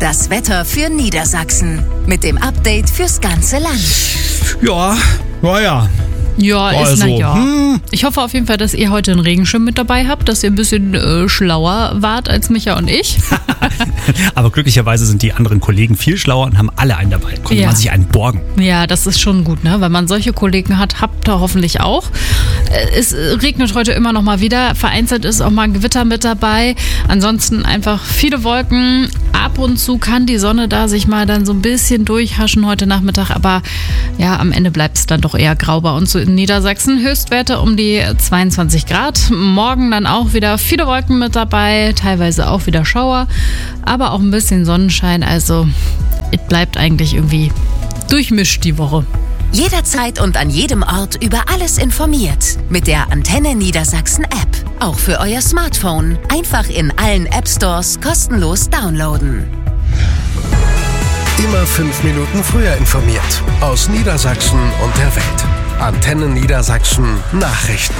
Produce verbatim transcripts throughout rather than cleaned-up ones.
Das Wetter für Niedersachsen. Mit dem Update fürs ganze Land. Ja, naja. Ja, ist Also, na ja. hm. Ich hoffe auf jeden Fall, dass ihr heute einen Regenschirm mit dabei habt, dass ihr ein bisschen äh, schlauer wart als Micha und ich. Aber glücklicherweise sind die anderen Kollegen viel schlauer und haben alle einen dabei. Konnte Ja. man sich einen borgen. Ja, das ist schon gut, ne? Wenn man solche Kollegen hat, habt ihr hoffentlich auch. Äh, Es regnet heute immer noch mal wieder. Vereinzelt ist auch mal ein Gewitter mit dabei. Ansonsten einfach viele Wolken. Ab und zu kann die Sonne da sich mal dann so ein bisschen durchhaschen heute Nachmittag. Aber ja, am Ende bleibt es dann doch eher grau bei uns in Niedersachsen. Höchstwerte um die zweiundzwanzig Grad. Morgen dann auch wieder viele Wolken mit dabei. Teilweise auch wieder Schauer. Aber auch ein bisschen Sonnenschein. Also es bleibt eigentlich irgendwie durchmischt die Woche. Jederzeit und an jedem Ort über alles informiert. Mit der Antenne Niedersachsen App. Auch für euer Smartphone. Einfach in allen App Stores kostenlos downloaden. Immer fünf Minuten früher informiert. Aus Niedersachsen und der Welt. Antenne Niedersachsen Nachrichten.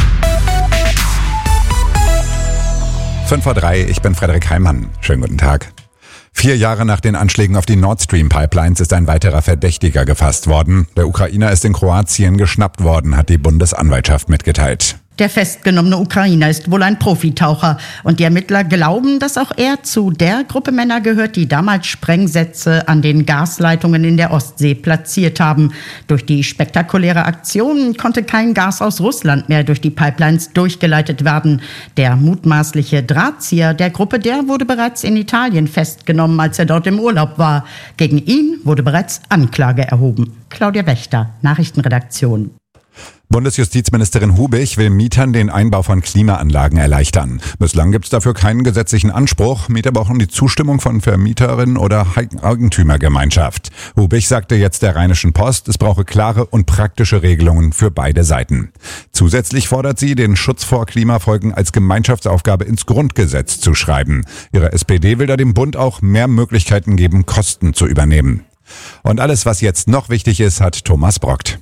fünf vor drei, ich bin Frederik Heimann. Schönen guten Tag. Vier Jahre nach den Anschlägen auf die Nord Stream Pipelines ist ein weiterer Verdächtiger gefasst worden. Der Ukrainer ist in Kroatien geschnappt worden, hat die Bundesanwaltschaft mitgeteilt. Der festgenommene Ukrainer ist wohl ein Profitaucher und die Ermittler glauben, dass auch er zu der Gruppe Männer gehört, die damals Sprengsätze an den Gasleitungen in der Ostsee platziert haben. Durch die spektakuläre Aktion konnte kein Gas aus Russland mehr durch die Pipelines durchgeleitet werden. Der mutmaßliche Drahtzieher der Gruppe, der wurde bereits in Italien festgenommen, als er dort im Urlaub war. Gegen ihn wurde bereits Anklage erhoben. Claudia Wächter, Nachrichtenredaktion. Bundesjustizministerin Hubich will Mietern den Einbau von Klimaanlagen erleichtern. Bislang gibt es dafür keinen gesetzlichen Anspruch. Mieter brauchen die Zustimmung von Vermieterin oder Eigentümergemeinschaft. Hubich sagte jetzt der Rheinischen Post, es brauche klare und praktische Regelungen für beide Seiten. Zusätzlich fordert sie, den Schutz vor Klimafolgen als Gemeinschaftsaufgabe ins Grundgesetz zu schreiben. Ihre S P D will da dem Bund auch mehr Möglichkeiten geben, Kosten zu übernehmen. Und alles, was jetzt noch wichtig ist, hat Thomas Brockt.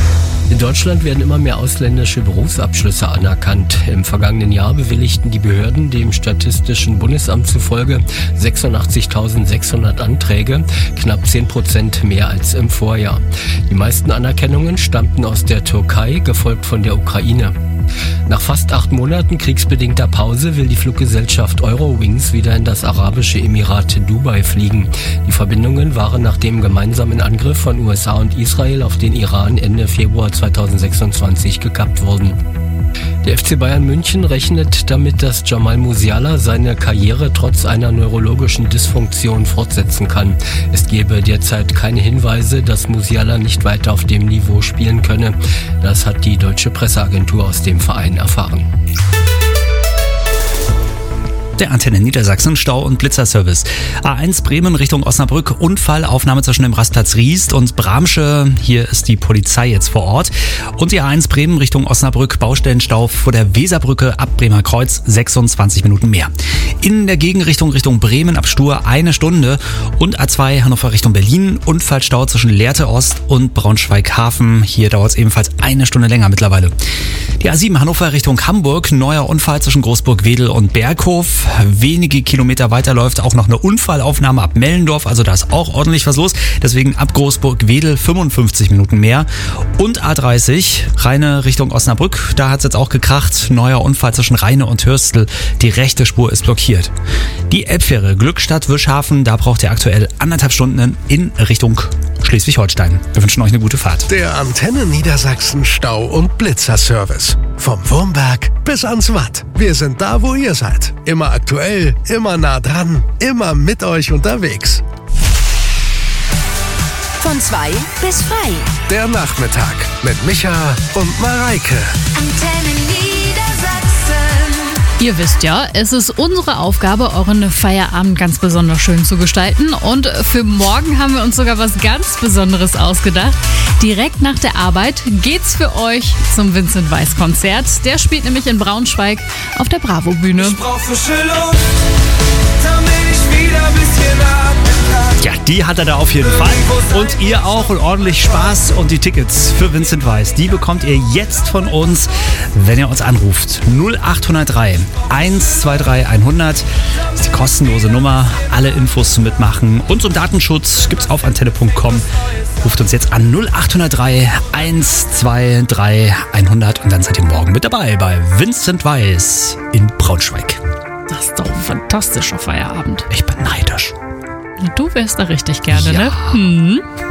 In Deutschland werden immer mehr ausländische Berufsabschlüsse anerkannt. Im vergangenen Jahr bewilligten die Behörden dem Statistischen Bundesamt zufolge sechsundachtzigtausendsechshundert Anträge, knapp zehn Prozent mehr als im Vorjahr. Die meisten Anerkennungen stammten aus der Türkei, gefolgt von der Ukraine. Nach fast acht Monaten kriegsbedingter Pause will die Fluggesellschaft Eurowings wieder in das arabische Emirat Dubai fliegen. Die Verbindungen waren nach dem gemeinsamen Angriff von U S A und Israel auf den Iran Ende Februar zweitausendsechsundzwanzig gekappt worden. Der F C Bayern München rechnet damit, dass Jamal Musiala seine Karriere trotz einer neurologischen Dysfunktion fortsetzen kann. Es gebe derzeit keine Hinweise, dass Musiala nicht weiter auf dem Niveau spielen könne. Das hat die deutsche Presseagentur aus dem Verein erfahren. Der Antenne Niedersachsen Stau- und Blitzerservice. A eins Bremen Richtung Osnabrück, Unfallaufnahme zwischen dem Rastplatz Riest und Bramsche. Hier ist die Polizei jetzt vor Ort. Und die A eins Bremen Richtung Osnabrück, Baustellenstau vor der Weserbrücke ab Bremer Kreuz, sechsundzwanzig Minuten mehr. In der Gegenrichtung Richtung Bremen ab Stur eine Stunde. Und A zwei Hannover Richtung Berlin, Unfallstau zwischen Lehrte Ost und Braunschweig-Hafen. Hier dauert es ebenfalls eine Stunde länger mittlerweile. Die A sieben Hannover Richtung Hamburg, neuer Unfall zwischen Großburg-Wedel und Berghof. Wenige Kilometer weiter läuft auch noch eine Unfallaufnahme ab Mellendorf, also da ist auch ordentlich was los. Deswegen ab Großburg-Wedel fünfundfünfzig Minuten mehr. Und A dreißig, Rheine Richtung Osnabrück, da hat es jetzt auch gekracht. Neuer Unfall zwischen Rheine und Hörstel. Die rechte Spur ist blockiert. Die Elbfähre Glückstadt-Wischhafen, da braucht ihr aktuell anderthalb Stunden in Richtung Schleswig-Holstein. Wir wünschen euch eine gute Fahrt. Der Antenne Niedersachsen Stau- und Blitzerservice. Vom Wurmberg bis ans Watt. Wir sind da, wo ihr seid. Immer aktuell, immer nah dran, immer mit euch unterwegs. Von zwei bis frei. Der Nachmittag mit Micha und Mareike. Antenne Niedersachsen. Ihr wisst ja, es ist unsere Aufgabe, euren Feierabend ganz besonders schön zu gestalten. Und für morgen haben wir uns sogar was ganz Besonderes ausgedacht. Direkt nach der Arbeit geht's für euch zum Vincent Weiss Konzert. Der spielt nämlich in Braunschweig auf der Bravo-Bühne. Ich brauch frische Luft, damit ich wieder ein bisschen atmen kann. Ja, Die hat er da auf jeden Fall. Und ihr auch und ordentlich Spaß. Und die Tickets für Vincent Weiss, die bekommt ihr jetzt von uns, wenn ihr uns anruft. null acht null drei eins zwei drei hundert. Das ist die kostenlose Nummer. Alle Infos zum Mitmachen und zum Datenschutz gibt's auf antenne punkt com. Ruft uns jetzt an null acht null drei eins zwei drei hundert und dann seid ihr morgen mit dabei bei Vincent Weiss in Braunschweig. Das ist doch ein fantastischer Feierabend. Ich bin neidisch. Du wärst da richtig gerne, ja. ne? Hm.